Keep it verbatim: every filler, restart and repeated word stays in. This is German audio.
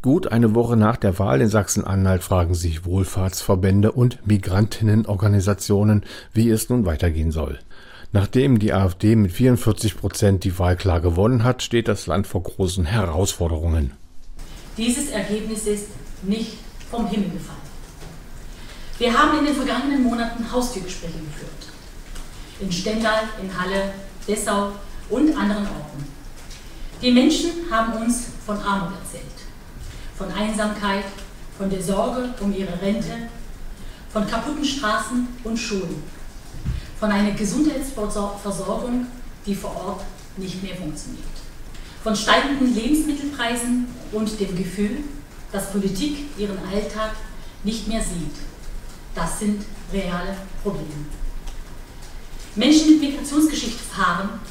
Gut eine Woche nach der Wahl in Sachsen-Anhalt fragen sich Wohlfahrtsverbände und Migrantinnenorganisationen, wie es nun weitergehen soll. Nachdem die AfD mit vierundvierzig Prozent die Wahl klar gewonnen hat, steht das Land vor großen Herausforderungen. Dieses Ergebnis ist nicht vom Himmel gefallen. Wir haben in den vergangenen Monaten Haustürgespräche geführt. In Stendal, in Halle, Dessau und anderen Orten. Die Menschen haben uns von Armut erzählt, von Einsamkeit, von der Sorge um ihre Rente, von kaputten Straßen und Schulen, von einer Gesundheitsversorgung, die vor Ort nicht mehr funktioniert, von steigenden Lebensmittelpreisen und dem Gefühl, dass Politik ihren Alltag nicht mehr sieht. Das sind reale Probleme. Menschen mit Migrationsgeschichte fahren